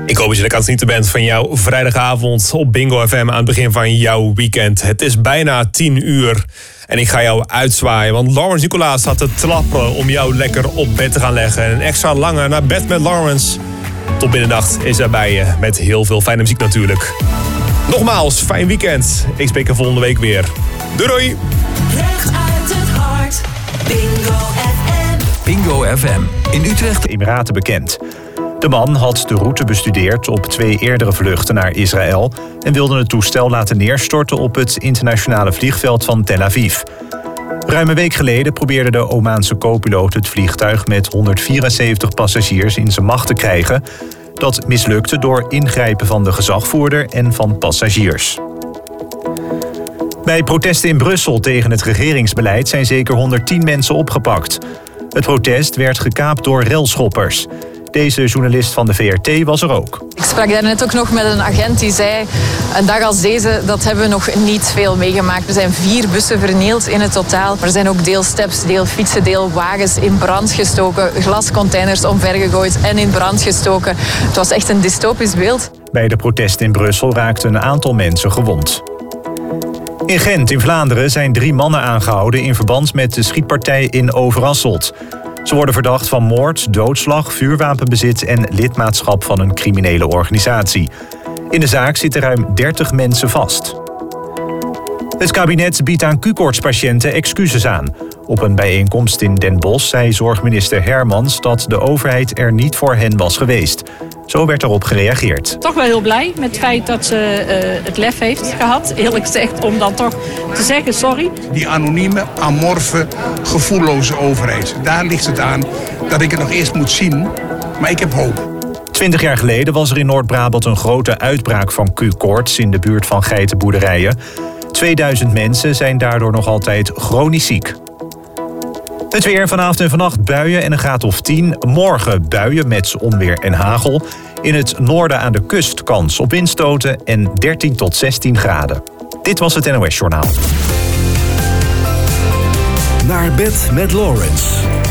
Ik hoop dat je lekker aan het genieten bent van jouw vrijdagavond op Bingo FM aan het begin van jouw weekend. Het is bijna 10 uur en ik ga jou uitzwaaien, want Lawrence Nicolaas staat te trappen om jou lekker op bed te gaan leggen. En een extra lange naar bed met Lawrence. Tot binnennacht is er bij je, met heel veel fijne muziek natuurlijk. Nogmaals, fijn weekend. Ik spreek er volgende week weer. Doei doei! Recht uit het hart, Bingo FM. Bingo FM, in Utrecht, Emiraten bekend. De man had de route bestudeerd op 2 eerdere vluchten naar Israël en wilde het toestel laten neerstorten op het internationale vliegveld van Tel Aviv. Ruim een week geleden probeerde de Omaanse co-piloot het vliegtuig met 174 passagiers in zijn macht te krijgen. Dat mislukte door ingrijpen van de gezagvoerder en van passagiers. Bij protesten in Brussel tegen het regeringsbeleid zijn zeker 110 mensen opgepakt. Het protest werd gekaapt door relschoppers. Deze journalist van de VRT was er ook. Ik sprak daarnet ook nog met een agent die zei: een dag als deze, dat hebben we nog niet veel meegemaakt. Er zijn 4 bussen vernield in het totaal. Er zijn ook deelsteps, deelfietsen, deelwagens in brand gestoken. Glascontainers omvergegooid en in brand gestoken. Het was echt een dystopisch beeld. Bij de protesten in Brussel raakten een aantal mensen gewond. In Gent in Vlaanderen zijn 3 mannen aangehouden in verband met de schietpartij in Overasselt. Ze worden verdacht van moord, doodslag, vuurwapenbezit en lidmaatschap van een criminele organisatie. In de zaak zitten ruim 30 mensen vast. Het kabinet biedt aan Q-koortspatiënten excuses aan. Op een bijeenkomst in Den Bosch zei zorgminister Hermans dat de overheid er niet voor hen was geweest. Zo werd erop gereageerd. Toch wel heel blij met het feit dat ze het lef heeft gehad, eerlijk gezegd, om dan toch te zeggen sorry. Die anonieme, amorfe, gevoelloze overheid. Daar ligt het aan dat ik het nog eerst moet zien, maar ik heb hoop. 20 jaar geleden was er in Noord-Brabant een grote uitbraak van Q-koorts in de buurt van geitenboerderijen. 2000 mensen zijn daardoor nog altijd chronisch ziek. Het weer vanavond en vannacht buien en een graad of 10. Morgen buien met onweer en hagel. In het noorden aan de kust kans op windstoten en 13 tot 16 graden. Dit was het NOS Journaal. Naar bed met Lawrence.